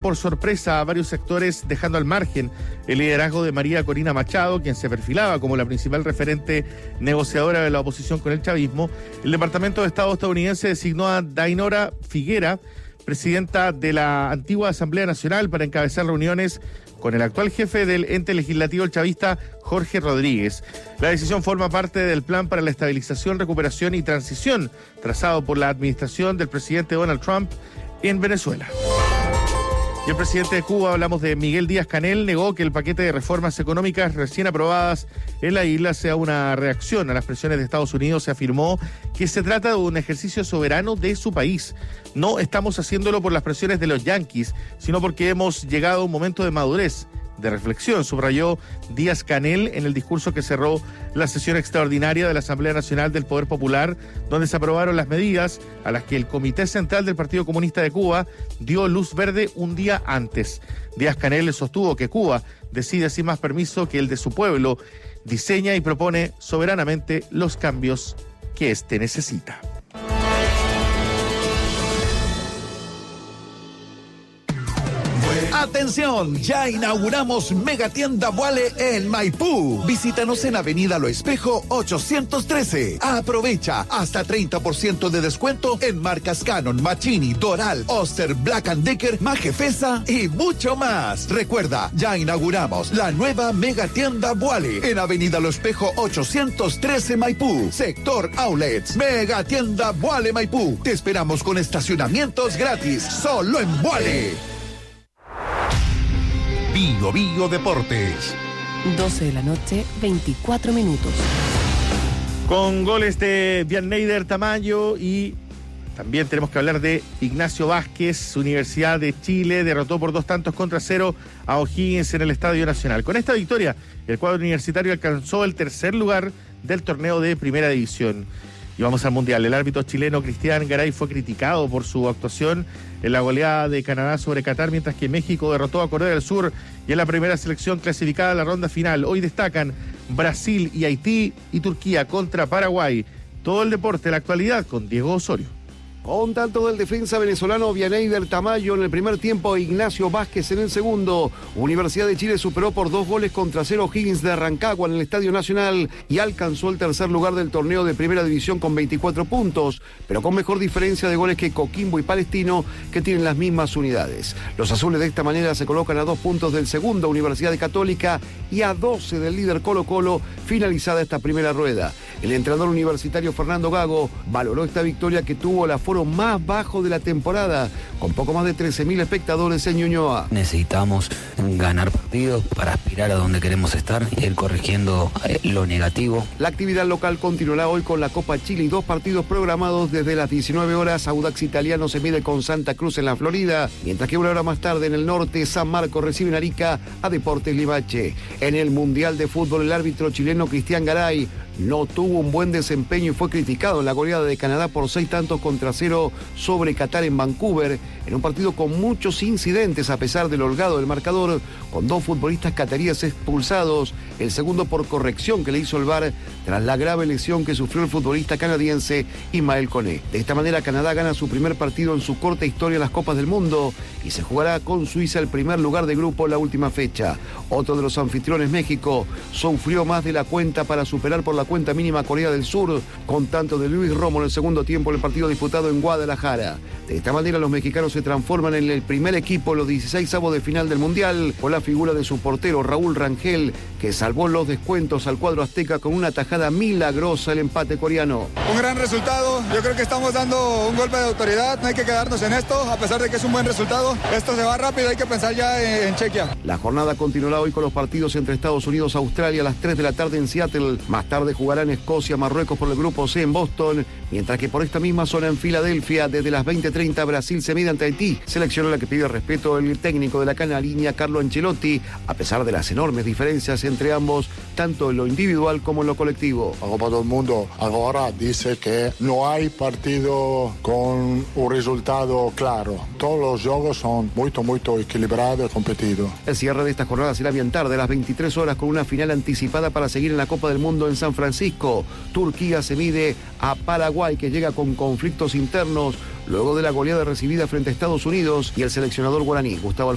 por sorpresa a varios sectores, dejando al margen el liderazgo de María Corina Machado, quien se perfilaba como la principal referente negociadora de la oposición con el chavismo. El Departamento de Estado estadounidense designó a Dainora Figuera, presidenta de la antigua Asamblea Nacional, para encabezar reuniones con el actual jefe del ente legislativo el chavista Jorge Rodríguez. La decisión forma parte del plan para la estabilización, recuperación y transición trazado por la administración del presidente Donald Trump en Venezuela. Y el presidente de Cuba, hablamos de Miguel Díaz-Canel, negó que el paquete de reformas económicas recién aprobadas en la isla sea una reacción a las presiones de Estados Unidos. Se afirmó que se trata de un ejercicio soberano de su país. No estamos haciéndolo por las presiones de los yanquis, sino porque hemos llegado a un momento de madurez, de reflexión, subrayó Díaz-Canel en el discurso que cerró la sesión extraordinaria de la Asamblea Nacional del Poder Popular, donde se aprobaron las medidas a las que el Comité Central del Partido Comunista de Cuba dio luz verde un día antes. Díaz-Canel sostuvo que Cuba decide sin más permiso que el de su pueblo, diseña y propone soberanamente los cambios que éste necesita. ¡Atención! Ya inauguramos Megatienda Vuale en Maipú. Visítanos en Avenida Lo Espejo 813. Aprovecha hasta 30% de descuento en marcas Canon, Machini, Doral, Oster, Black & Decker, Majefesa y mucho más. Recuerda, ya inauguramos la nueva Megatienda Vuale en Avenida Lo Espejo 813 Maipú. Sector Outlets. Megatienda Vuale Maipú. Te esperamos con estacionamientos gratis. Solo en Vuale. Bio Bio Deportes. 12 de la noche, 24 minutos. Con goles de Vianneyder Tamayo y también tenemos que hablar de Ignacio Vázquez. Universidad de Chile derrotó por 2-0 a O'Higgins en el Estadio Nacional. Con esta victoria, el cuadro universitario alcanzó el tercer lugar del torneo de Primera División. Y vamos al Mundial. El árbitro chileno Cristian Garay fue criticado por su actuación en la goleada de Canadá sobre Qatar, mientras que México derrotó a Corea del Sur y en la primera selección clasificada a la ronda final. Hoy destacan Brasil y Haití y Turquía contra Paraguay. Todo el deporte, la actualidad con Diego Osorio. Con tanto del defensa venezolano Vianneyder Tamayo en el primer tiempo, Ignacio Vázquez en el segundo. Universidad de Chile superó por 2-0 O'Higgins de Rancagua en el Estadio Nacional y alcanzó el tercer lugar del torneo de Primera División con 24 puntos, pero con mejor diferencia de goles que Coquimbo y Palestino, que tienen las mismas unidades. Los azules de esta manera se colocan a 2 puntos del segundo, Universidad Católica, y a 12 del líder Colo-Colo, finalizada esta primera rueda. El entrenador universitario Fernando Gago valoró esta victoria, que tuvo el aforo más bajo de la temporada, con poco más de 13.000 espectadores en Ñuñoa. Necesitamos ganar partidos para aspirar a donde queremos estar y ir corrigiendo lo negativo. La actividad local continuará hoy con la Copa Chile y 2 partidos programados desde las 19 horas. Audax Italiano se mide con Santa Cruz en la Florida, mientras que una hora más tarde en el norte, San Marcos recibe en Arica a Deportes Limache. En el Mundial de Fútbol, el árbitro chileno Cristian Garay no tuvo un buen desempeño y fue criticado en la goleada de Canadá por 6-0 sobre Qatar en Vancouver, en un partido con muchos incidentes a pesar del holgado del marcador, con 2 futbolistas cataríes expulsados, el segundo por corrección que le hizo el VAR tras la grave lesión que sufrió el futbolista canadiense Ismael Koné. De esta manera, Canadá gana su primer partido en su corta historia en las Copas del Mundo y se jugará con Suiza el primer lugar de grupo en la última fecha. Otro de los anfitriones, México, sufrió más de la cuenta para superar por la cuenta mínima a Corea del Sur, con tanto de Luis Romo en el segundo tiempo en el partido disputado en Guadalajara. De esta manera, los mexicanos se transforman en el primer equipo en los 16avos de final del Mundial, con la figura de su portero Raúl Rangel, que salvó los descuentos al cuadro azteca con una tajada milagrosa el empate coreano. Un gran resultado, yo creo que estamos dando un golpe de autoridad, no hay que quedarnos en esto, a pesar de que es un buen resultado. Esto se va rápido, hay que pensar ya en Chequia. La jornada continuará hoy con los partidos entre Estados Unidos y Australia a las 3 de la tarde en Seattle. Más tarde jugarán Escocia, Marruecos por el grupo C en Boston, mientras que por esta misma zona en Filadelfia, desde las 20:30, Brasil se mide ante Haití, selección a la que pide respeto el técnico de la canariña, Carlo Ancelotti, a pesar de las enormes diferencias entre ambos, tanto en lo individual como en lo colectivo. La Copa del Mundo ahora dice que no hay partido con un resultado claro. Todos los juegos son muy equilibrados y competidos. El cierre de esta jornada será bien tarde, a las 23 horas, con una final anticipada para seguir en la Copa del Mundo en San Francisco. Turquía se mide a Paraguay, que llega con conflictos internos luego de la goleada recibida frente a Estados Unidos, y el seleccionador guaraní, Gustavo